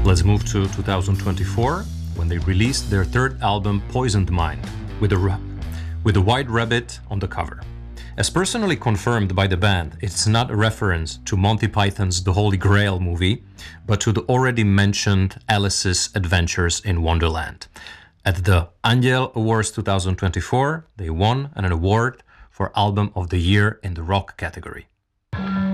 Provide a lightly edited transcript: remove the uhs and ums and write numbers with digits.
Let's move to 2024, when they released their third album, Poisoned Mind, with a white rabbit on the cover. As personally confirmed by the band, it's not a reference to Monty Python's The Holy Grail movie, but to the already mentioned Alice's Adventures in Wonderland. At the Angel Awards 2024, they won an award for Album of the Year in the rock category.